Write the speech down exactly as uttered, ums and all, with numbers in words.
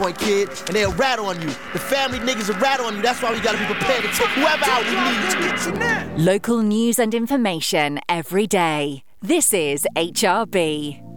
point, kid, and they'll rat on you. The family niggas will rat on you. That's why we gotta be prepared to take whoever out we need to. Local news and information every day. This is H R B.